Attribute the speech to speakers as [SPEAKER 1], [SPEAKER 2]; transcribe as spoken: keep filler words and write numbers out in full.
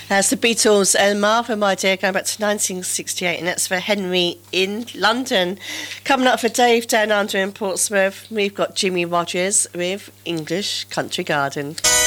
[SPEAKER 1] That's the Beatles, El Marva, my dear, going back to nineteen sixty-eight, and that's for Henry in London. Coming up for Dave down under in Portsmouth, we've got Jimmy Rogers with English Country Garden.